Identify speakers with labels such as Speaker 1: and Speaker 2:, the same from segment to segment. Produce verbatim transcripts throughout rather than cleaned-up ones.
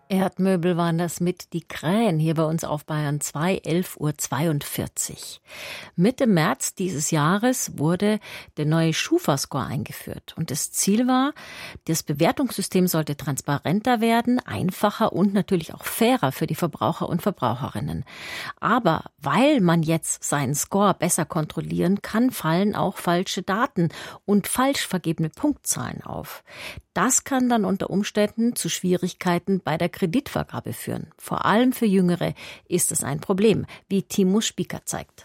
Speaker 1: Erdmöbel waren das mit die Krähen hier bei uns auf Bayern zwei, elf Uhr zweiundvierzig. Mitte März dieses Jahres wurde der neue Schufa-Score eingeführt. Und das Ziel war, das Bewertungssystem sollte transparenter werden, einfacher und natürlich auch fairer für die Verbraucher und Verbraucherinnen. Aber weil man jetzt seinen Score besser kontrollieren kann, fallen auch falsche Daten und falsch vergebene Punktzahlen auf. Das kann dann unter Umständen zu Schwierigkeiten bei der Kreditvergabe führen. Vor allem für Jüngere ist es ein Problem, wie Timo Spieker zeigt.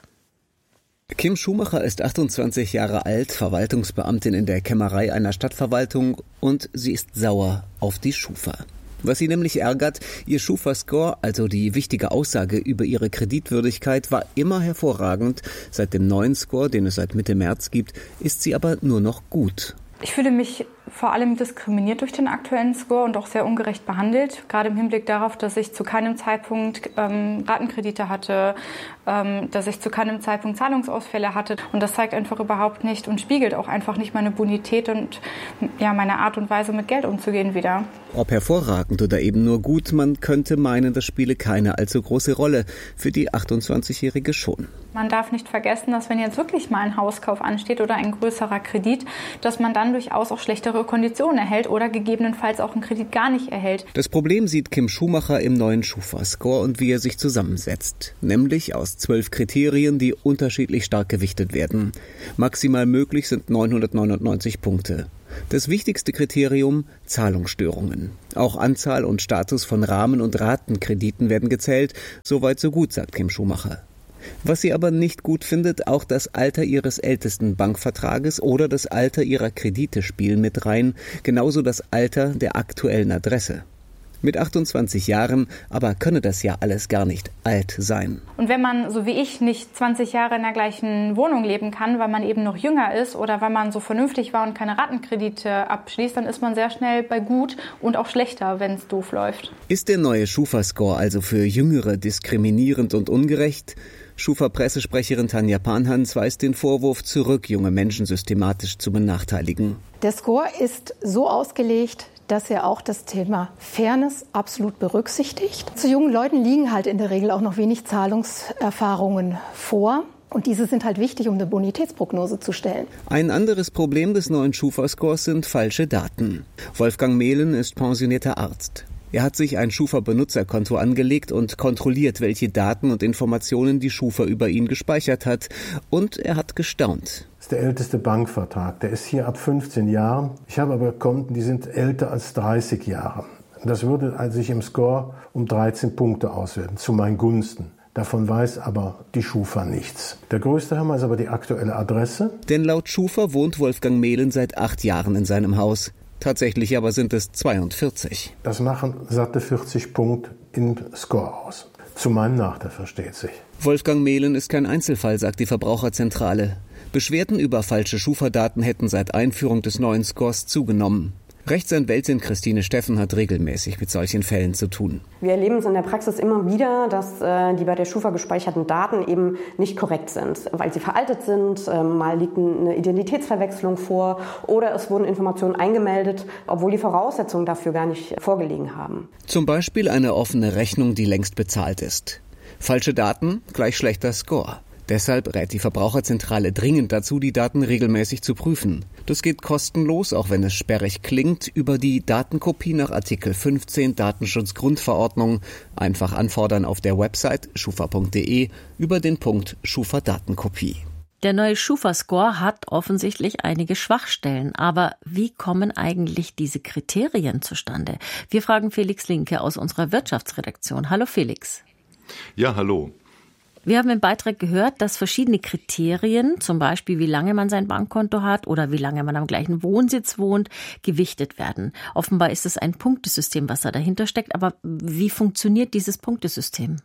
Speaker 2: Kim Schumacher ist achtundzwanzig Jahre alt, Verwaltungsbeamtin in der Kämmerei einer Stadtverwaltung, und sie ist sauer auf die Schufa. Was sie nämlich ärgert: ihr Schufa-Score, also die wichtige Aussage über ihre Kreditwürdigkeit, war immer hervorragend. Seit dem neuen Score, den es seit Mitte März gibt, ist sie aber nur noch gut.
Speaker 3: Ich fühle mich vor allem diskriminiert durch den aktuellen Score und auch sehr ungerecht behandelt, gerade im Hinblick darauf, dass ich zu keinem Zeitpunkt ähm, Ratenkredite hatte, ähm, dass ich zu keinem Zeitpunkt Zahlungsausfälle hatte. Und das zeigt einfach überhaupt nicht und spiegelt auch einfach nicht meine Bonität und ja, meine Art und Weise, mit Geld umzugehen wider.
Speaker 2: Ob hervorragend oder eben nur gut, man könnte meinen, das spiele keine allzu große Rolle. Für die achtundzwanzigjährige schon.
Speaker 3: Man darf nicht vergessen, dass wenn jetzt wirklich mal ein Hauskauf ansteht oder ein größerer Kredit, dass man dann durchaus auch schlechtere Konditionen erhält oder gegebenenfalls auch einen Kredit gar nicht erhält.
Speaker 2: Das Problem sieht Kim Schumacher im neuen Schufa-Score und wie er sich zusammensetzt. Nämlich aus zwölf Kriterien, die unterschiedlich stark gewichtet werden. Maximal möglich sind neunhundertneunundneunzig Punkte. Das wichtigste Kriterium: Zahlungsstörungen. Auch Anzahl und Status von Rahmen- und Ratenkrediten werden gezählt. Soweit so gut, sagt Kim Schumacher. Was sie aber nicht gut findet: auch das Alter ihres ältesten Bankvertrages oder das Alter ihrer Kredite spielen mit rein, genauso das Alter der aktuellen Adresse. Mit achtundzwanzig Jahren aber könne das ja alles gar nicht alt sein.
Speaker 3: Und wenn man, so wie ich, nicht zwanzig Jahre in der gleichen Wohnung leben kann, weil man eben noch jünger ist oder weil man so vernünftig war und keine Ratenkredite abschließt, dann ist man sehr schnell bei gut und auch schlechter, wenn es doof läuft.
Speaker 2: Ist der neue Schufa-Score also für Jüngere diskriminierend und ungerecht? Schufa-Pressesprecherin Tanja Panhans weist den Vorwurf zurück, junge Menschen systematisch zu benachteiligen.
Speaker 4: Der Score ist so ausgelegt, dass er auch das Thema Fairness absolut berücksichtigt. Zu jungen Leuten liegen halt in der Regel auch noch wenig Zahlungserfahrungen vor. Und diese sind halt wichtig, um eine Bonitätsprognose zu stellen.
Speaker 2: Ein anderes Problem des neuen Schufa-Scores sind falsche Daten. Wolfgang Mehlen ist pensionierter Arzt. Er hat sich ein Schufa-Benutzerkonto angelegt und kontrolliert, welche Daten und Informationen die Schufa über ihn gespeichert hat. Und er hat gestaunt.
Speaker 5: Das ist der älteste Bankvertrag. Der ist hier ab fünfzehn Jahren. Ich habe aber Konten, die sind älter als dreißig Jahre. Das würde also sich im Score um dreizehn Punkte auswerten, zu meinen Gunsten. Davon weiß aber die Schufa nichts. Der größte Hammer ist aber die aktuelle Adresse.
Speaker 2: Denn laut Schufa wohnt Wolfgang Mehlen seit acht Jahren in seinem Haus. Tatsächlich aber sind es zweiundvierzig.
Speaker 5: Das machen satte vierzig Punkte im Score aus. Zu meinem Nachteil, versteht sich.
Speaker 2: Wolfgang Mehlen ist kein Einzelfall, sagt die Verbraucherzentrale. Beschwerden über falsche Schufa-Daten hätten seit Einführung des neuen Scores zugenommen. Rechtsanwältin Christine Steffen hat regelmäßig mit solchen Fällen zu tun.
Speaker 6: Wir erleben es in der Praxis immer wieder, dass äh, die bei der Schufa gespeicherten Daten eben nicht korrekt sind, weil sie veraltet sind, äh, mal liegt eine Identitätsverwechslung vor oder es wurden Informationen eingemeldet, obwohl die Voraussetzungen dafür gar nicht vorgelegen haben.
Speaker 2: Zum Beispiel eine offene Rechnung, die längst bezahlt ist. Falsche Daten gleich schlechter Score. Deshalb rät die Verbraucherzentrale dringend dazu, die Daten regelmäßig zu prüfen. Das geht kostenlos, auch wenn es sperrig klingt, über die Datenkopie nach Artikel fünfzehn Datenschutzgrundverordnung. Einfach anfordern auf der Website schufa punkt de über den Punkt Schufa-Datenkopie.
Speaker 1: Der neue Schufa-Score hat offensichtlich einige Schwachstellen. Aber wie kommen eigentlich diese Kriterien zustande? Wir fragen Felix Linke aus unserer Wirtschaftsredaktion. Hallo Felix.
Speaker 7: Ja, hallo.
Speaker 1: Wir haben im Beitrag gehört, dass verschiedene Kriterien, zum Beispiel wie lange man sein Bankkonto hat oder wie lange man am gleichen Wohnsitz wohnt, gewichtet werden. Offenbar ist es ein Punktesystem, was da dahinter steckt. Aber wie funktioniert dieses Punktesystem?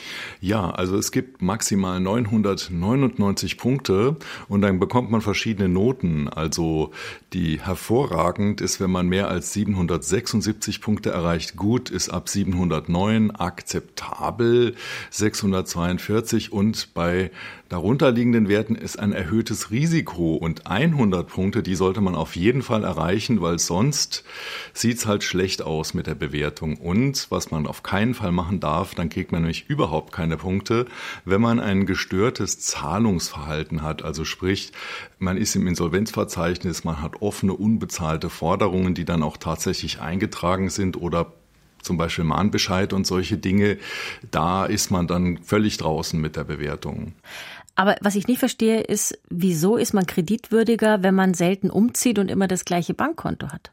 Speaker 7: Ja, also es gibt maximal neunhundertneunundneunzig Punkte und dann bekommt man verschiedene Noten. Also die hervorragend ist, wenn man mehr als siebenhundertsechsundsiebzig Punkte erreicht. Gut ist ab siebenhundertneun, akzeptabel sechshundertzweiundvierzig und bei darunterliegenden Werten ist ein erhöhtes Risiko und hundert Punkte, die sollte man auf jeden Fall erreichen, weil sonst sieht's halt schlecht aus mit der Bewertung. Und was man auf keinen Fall machen darf, dann kriegt man nämlich überhaupt keine Punkte, wenn man ein gestörtes Zahlungsverhalten hat. Also sprich, man ist im Insolvenzverzeichnis, man hat offene, unbezahlte Forderungen, die dann auch tatsächlich eingetragen sind oder zum Beispiel Mahnbescheid und solche Dinge. Da ist man dann völlig draußen mit der Bewertung.
Speaker 1: Aber was ich nicht verstehe, ist, wieso ist man kreditwürdiger, wenn man selten umzieht und immer das gleiche Bankkonto hat?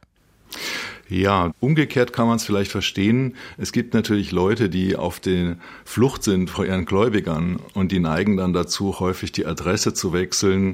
Speaker 7: Ja, umgekehrt kann man es vielleicht verstehen. Es gibt natürlich Leute, die auf der Flucht sind vor ihren Gläubigern und die neigen dann dazu, häufig die Adresse zu wechseln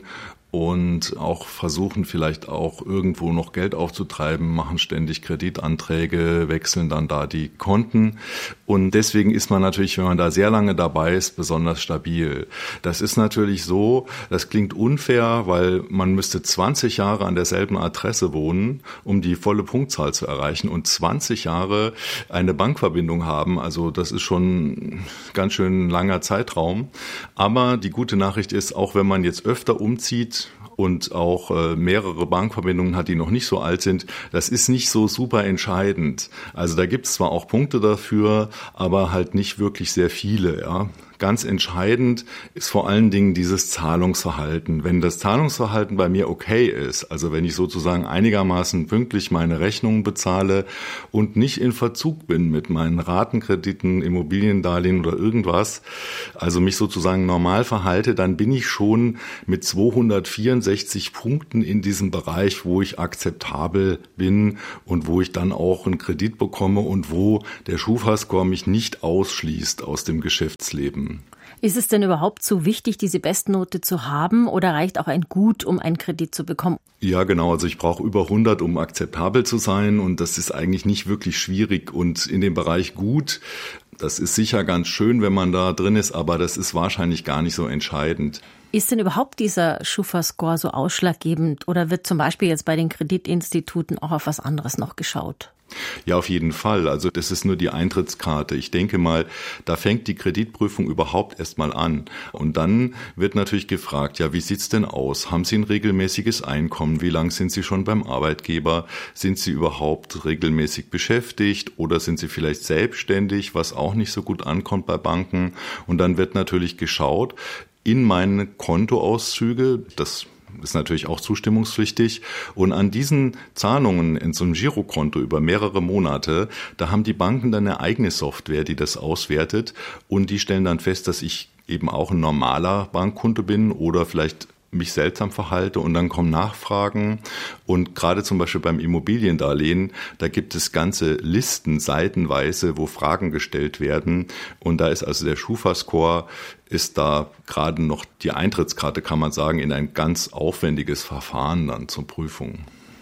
Speaker 7: und auch versuchen vielleicht auch irgendwo noch Geld aufzutreiben, machen ständig Kreditanträge, wechseln dann da die Konten. Und deswegen ist man natürlich, wenn man da sehr lange dabei ist, besonders stabil. Das ist natürlich so, das klingt unfair, weil man müsste zwanzig Jahre an derselben Adresse wohnen, um die volle Punktzahl zu erreichen und zwanzig Jahre eine Bankverbindung haben. Also das ist schon ein ganz schön langer Zeitraum. Aber die gute Nachricht ist, auch wenn man jetzt öfter umzieht, und auch äh, mehrere Bankverbindungen hat, die noch nicht so alt sind, das ist nicht so super entscheidend. Also da gibt es zwar auch Punkte dafür, aber halt nicht wirklich sehr viele, ja. Ganz entscheidend ist vor allen Dingen dieses Zahlungsverhalten. Wenn das Zahlungsverhalten bei mir okay ist, also wenn ich sozusagen einigermaßen pünktlich meine Rechnungen bezahle und nicht in Verzug bin mit meinen Ratenkrediten, Immobiliendarlehen oder irgendwas, also mich sozusagen normal verhalte, dann bin ich schon mit zweihundertvierundsechzig Punkten in diesem Bereich, wo ich akzeptabel bin und wo ich dann auch einen Kredit bekomme und wo der Schufa-Score mich nicht ausschließt aus dem Geschäftsleben.
Speaker 1: Ist es denn überhaupt so wichtig, diese Bestnote zu haben oder reicht auch ein Gut, um einen Kredit zu bekommen?
Speaker 7: Ja, genau. Also ich brauche über hundert, um akzeptabel zu sein und das ist eigentlich nicht wirklich schwierig und in dem Bereich Gut, das ist sicher ganz schön, wenn man da drin ist, aber das ist wahrscheinlich gar nicht so entscheidend.
Speaker 1: Ist denn überhaupt dieser Schufa-Score so ausschlaggebend oder wird zum Beispiel jetzt bei den Kreditinstituten auch auf was anderes noch geschaut?
Speaker 7: Ja, auf jeden Fall. Also das ist nur die Eintrittskarte. Ich denke mal, da fängt die Kreditprüfung überhaupt erst mal an. Und dann wird natürlich gefragt, ja, wie sieht's denn aus? Haben Sie ein regelmäßiges Einkommen? Wie lange sind Sie schon beim Arbeitgeber? Sind Sie überhaupt regelmäßig beschäftigt oder sind Sie vielleicht selbstständig, was auch nicht so gut ankommt bei Banken? Und dann wird natürlich geschaut in meine Kontoauszüge, das ist natürlich auch zustimmungspflichtig. Und an diesen Zahlungen in so einem Girokonto über mehrere Monate, da haben die Banken dann eine eigene Software, die das auswertet. Und die stellen dann fest, dass ich eben auch ein normaler Bankkunde bin oder vielleicht mich seltsam verhalte und dann kommen Nachfragen und gerade zum Beispiel beim Immobiliendarlehen, da gibt es ganze Listen seitenweise, wo Fragen gestellt werden und da ist also der Schufa-Score ist da gerade noch die Eintrittskarte, kann man sagen, in ein ganz aufwendiges Verfahren dann zur Prüfung.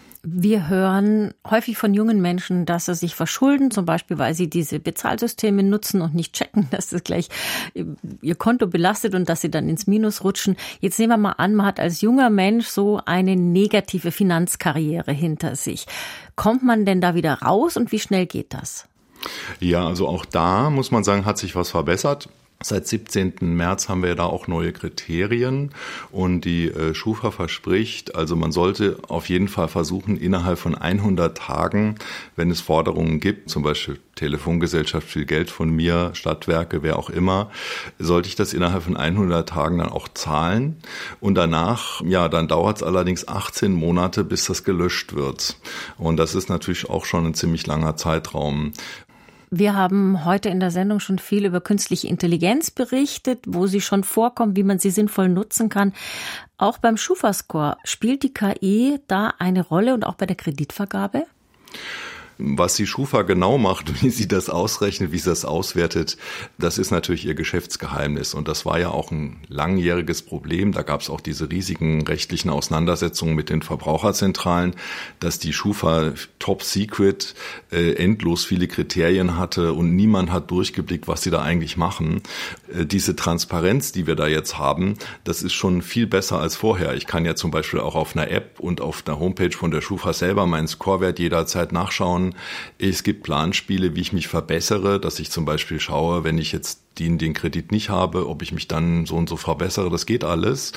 Speaker 1: Wir hören häufig von jungen Menschen, dass sie sich verschulden, zum Beispiel, weil sie diese Bezahlsysteme nutzen und nicht checken, dass das gleich ihr Konto belastet und dass sie dann ins Minus rutschen. Jetzt nehmen wir mal an, man hat als junger Mensch so eine negative Finanzkarriere hinter sich. Kommt man denn da wieder raus und wie schnell geht das?
Speaker 7: Ja, also auch da muss man sagen, hat sich was verbessert. Seit siebzehnten März haben wir da auch neue Kriterien und die äh, Schufa verspricht, also man sollte auf jeden Fall versuchen, innerhalb von hundert Tagen, wenn es Forderungen gibt, zum Beispiel Telefongesellschaft will Geld von mir, Stadtwerke, wer auch immer, sollte ich das innerhalb von hundert Tagen dann auch zahlen und danach, ja, dann dauert es allerdings achtzehn Monate, bis das gelöscht wird und das ist natürlich auch schon ein ziemlich langer Zeitraum.
Speaker 1: Wir haben heute in der Sendung schon viel über künstliche Intelligenz berichtet, wo sie schon vorkommt, wie man sie sinnvoll nutzen kann. Auch beim Schufa-Score spielt die K I da eine Rolle und auch bei der Kreditvergabe?
Speaker 7: Was die Schufa genau macht, wie sie das ausrechnet, wie sie das auswertet, das ist natürlich ihr Geschäftsgeheimnis. Und das war ja auch ein langjähriges Problem. Da gab es auch diese riesigen rechtlichen Auseinandersetzungen mit den Verbraucherzentralen, dass die Schufa top secret äh, endlos viele Kriterien hatte und niemand hat durchgeblickt, was sie da eigentlich machen. Äh, diese Transparenz, die wir da jetzt haben, das ist schon viel besser als vorher. Ich kann ja zum Beispiel auch auf einer App und auf einer Homepage von der Schufa selber meinen Scorewert jederzeit nachschauen. sondern es gibt Planspiele, wie ich mich verbessere, dass ich zum Beispiel schaue, wenn ich jetzt den, den Kredit nicht habe, ob ich mich dann so und so verbessere. Das geht alles.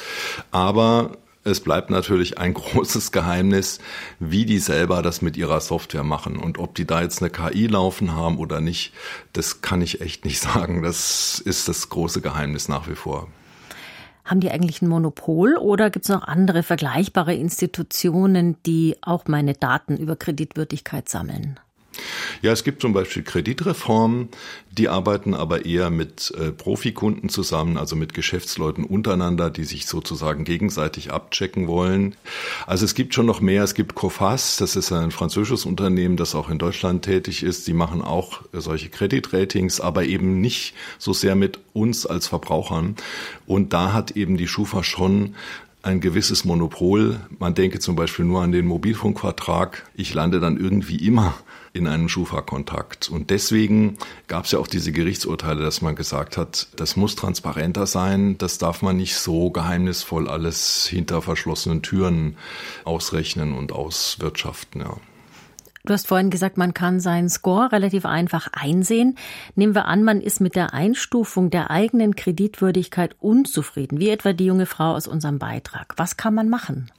Speaker 7: Aber es bleibt natürlich ein großes Geheimnis, wie die selber das mit ihrer Software machen. Und ob die da jetzt eine K I laufen haben oder nicht, das kann ich echt nicht sagen. Das ist das große Geheimnis nach wie vor.
Speaker 1: Haben die eigentlich ein Monopol oder gibt es noch andere vergleichbare Institutionen, die auch meine Daten über Kreditwürdigkeit sammeln?
Speaker 7: Ja, es gibt zum Beispiel Kreditreform, die arbeiten aber eher mit äh, Profikunden zusammen, also mit Geschäftsleuten untereinander, die sich sozusagen gegenseitig abchecken wollen. Also es gibt schon noch mehr. Es gibt Coface, das ist ein französisches Unternehmen, das auch in Deutschland tätig ist. Die machen auch solche Kreditratings, aber eben nicht so sehr mit uns als Verbrauchern. Und da hat eben die Schufa schon ein gewisses Monopol. Man denke zum Beispiel nur an den Mobilfunkvertrag. Ich lande dann irgendwie immer in einem Schufa-Kontakt. Und deswegen gab es ja auch diese Gerichtsurteile, dass man gesagt hat, das muss transparenter sein, das darf man nicht so geheimnisvoll alles hinter verschlossenen Türen ausrechnen und auswirtschaften, ja.
Speaker 1: Du hast vorhin gesagt, man kann seinen Score relativ einfach einsehen. Nehmen wir an, man ist mit der Einstufung der eigenen Kreditwürdigkeit unzufrieden, wie etwa die junge Frau aus unserem Beitrag. Was kann man machen?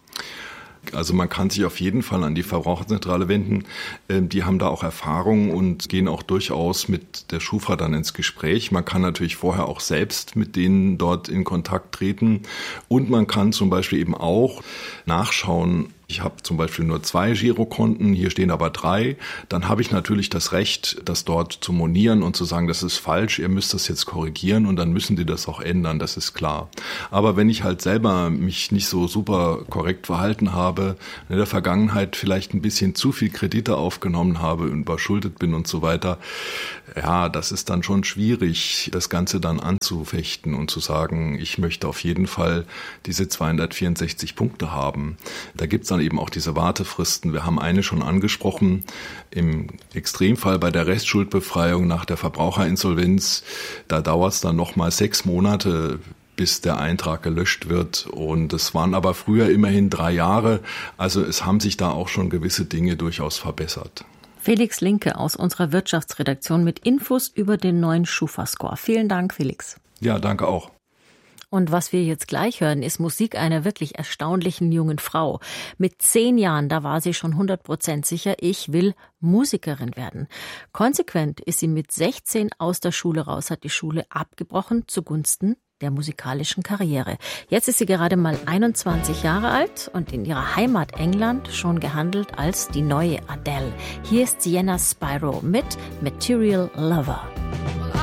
Speaker 7: Also man kann sich auf jeden Fall an die Verbraucherzentrale wenden. Die haben da auch Erfahrung und gehen auch durchaus mit der Schufa dann ins Gespräch. Man kann natürlich vorher auch selbst mit denen dort in Kontakt treten. Und man kann zum Beispiel eben auch nachschauen, ich habe zum Beispiel nur zwei Girokonten, hier stehen aber drei, dann habe ich natürlich das Recht, das dort zu monieren und zu sagen, das ist falsch, ihr müsst das jetzt korrigieren und dann müssen die das auch ändern, das ist klar. Aber wenn ich halt selber mich nicht so super korrekt verhalten habe, in der Vergangenheit vielleicht ein bisschen zu viel Kredite aufgenommen habe, überschuldet bin und so weiter, ja, das ist dann schon schwierig, das Ganze dann anzufechten und zu sagen, ich möchte auf jeden Fall diese zweihundertvierundsechzig Punkte haben. Da gibt's dann eben auch diese Wartefristen. Wir haben eine schon angesprochen, im Extremfall bei der Restschuldbefreiung nach der Verbraucherinsolvenz, da dauert es dann nochmal sechs Monate, bis der Eintrag gelöscht wird. Und es waren aber früher immerhin drei Jahre. Also es haben sich da auch schon gewisse Dinge durchaus verbessert.
Speaker 1: Felix Linke aus unserer Wirtschaftsredaktion mit Infos über den neuen Schufa-Score. Vielen Dank, Felix.
Speaker 7: Ja, danke auch.
Speaker 1: Und was wir jetzt gleich hören, ist Musik einer wirklich erstaunlichen jungen Frau. Mit zehn Jahren, da war sie schon hundert Prozent sicher, ich will Musikerin werden. Konsequent ist sie mit sechzehn aus der Schule raus, hat die Schule abgebrochen zugunsten der musikalischen Karriere. Jetzt ist sie gerade mal einundzwanzig Jahre alt und in ihrer Heimat England schon gehandelt als die neue Adele. Hier ist Sienna Spyro mit Material Lover.